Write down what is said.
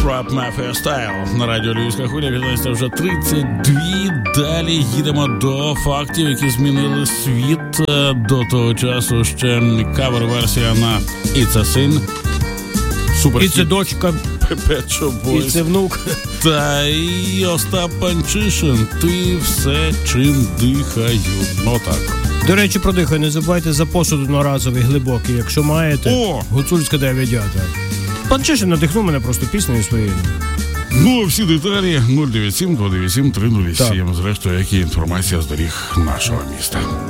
Trap Mafia Style на радіо Львівська хвиля. Відноситься вже 32. Далі їдемо до фактів, які змінили світ. До того часу ще кавер-версія на «І це син». Супер. І це дочка. Pet Shop Boys. І це внук. Та і Остап Панчишин. Ти все, чим дихаю. Ну так. До речі, про дихаю, не забувайте за посуд одноразовий, глибокий. Якщо маєте, Гуцульська 9. Панчишин надихнув мене просто піснею своєю. Ну, всі деталі 097 297 307. Зрештою, як і інформація з доріг нашого міста.